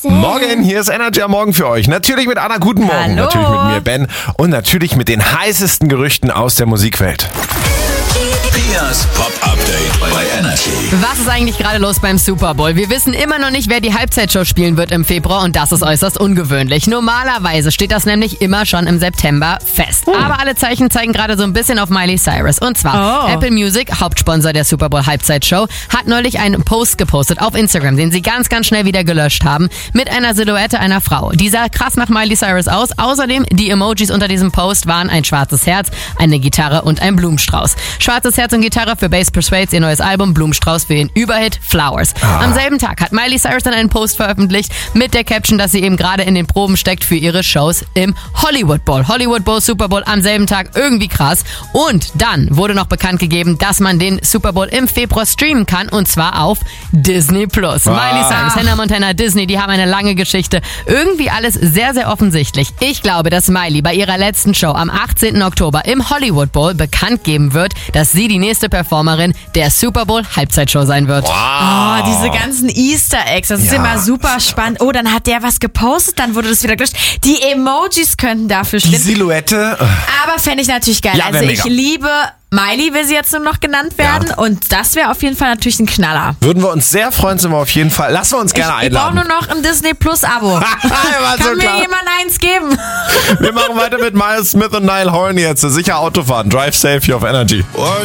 Morgen, hier ist Energy am Morgen für euch. Natürlich mit Anna, guten Morgen. Hallo. Natürlich mit mir, Ben. Und natürlich mit den heißesten Gerüchten aus der Musikwelt. Pias Pop-Update bei Energy. Was ist eigentlich gerade los beim Super Bowl? Wir wissen immer noch nicht, wer die Halbzeitshow spielen wird im Februar und das ist äußerst ungewöhnlich. Normalerweise steht das nämlich immer schon im September fest. Aber alle Zeichen zeigen gerade so ein bisschen auf Miley Cyrus. Und zwar Apple Music, Hauptsponsor der Super Bowl Halbzeitshow, hat neulich einen Post gepostet auf Instagram, den sie ganz, ganz schnell wieder gelöscht haben, mit einer Silhouette einer Frau. Die sah krass nach Miley Cyrus aus. Außerdem, die Emojis unter diesem Post waren ein schwarzes Herz, eine Gitarre und ein Blumenstrauß. Schwarzes Herz und Gitarre für Bass Persuades, ihr neues Album, Blumenstrauß für ihren Überhit Flowers. Am selben Tag hat Miley Cyrus dann einen Post veröffentlicht mit der Caption, dass sie eben gerade in den Proben steckt für ihre Shows im Hollywood Bowl. Hollywood Bowl, Super Bowl am selben Tag, irgendwie krass. Und dann wurde noch bekannt gegeben, dass man den Super Bowl im Februar streamen kann und zwar auf Disney+. Miley Cyrus, Hannah Montana, Disney, die haben eine lange Geschichte. Irgendwie alles sehr, sehr offensichtlich. Ich glaube, dass Miley bei ihrer letzten Show am 18. Oktober im Hollywood Bowl bekannt geben wird, dass sie die nächste Performerin der Super Bowl Halbzeitshow sein wird. Oh, diese ganzen Easter Eggs, das ist immer super spannend. Oh, dann hat der was gepostet, dann wurde das wieder gelöscht. Die Emojis könnten dafür Die stehen. Silhouette. Aber fände ich natürlich geil. Ja, Also wär ich mega. liebe Miley, will sie jetzt nur noch genannt werden. Ja. Und das wäre auf jeden Fall natürlich ein Knaller. Würden wir uns sehr freuen, sind wir auf jeden Fall. Lassen wir uns gerne Ich brauche einladen. nur noch ein Disney Plus Abo. War so Kann mir klar. jemand eins geben? Wir machen weiter mit Miles Smith und Niall Horan jetzt. Sicher Autofahren. Drive safe hier auf Energy.